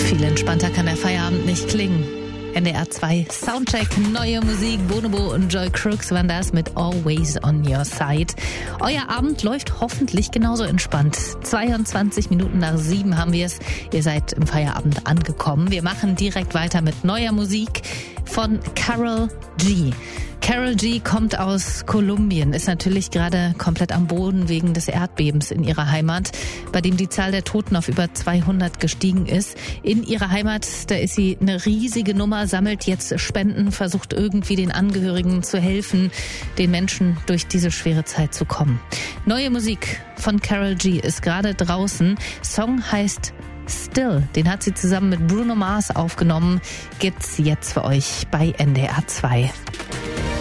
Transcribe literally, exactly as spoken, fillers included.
Viel entspannter kann der Feierabend nicht klingen. N D R zwei Soundcheck, neue Musik, Bonobo und Joy Crooks waren das mit Always on Your Side. Euer Abend läuft hoffentlich genauso entspannt. zweiundzwanzig Minuten nach sieben haben wir es. Ihr seid im Feierabend angekommen. Wir machen direkt weiter mit neuer Musik von Karol G. Karol G kommt aus Kolumbien, ist natürlich gerade komplett am Boden wegen des Erdbebens in ihrer Heimat, bei dem die Zahl der Toten auf über zweihundert gestiegen ist. In ihrer Heimat, da ist sie eine riesige Nummer, sammelt jetzt Spenden, versucht irgendwie den Angehörigen zu helfen, den Menschen durch diese schwere Zeit zu kommen. Neue Musik von Karol G ist gerade draußen. Song heißt Still, den hat sie zusammen mit Bruno Mars aufgenommen, gibt's jetzt für euch bei N D R zwei.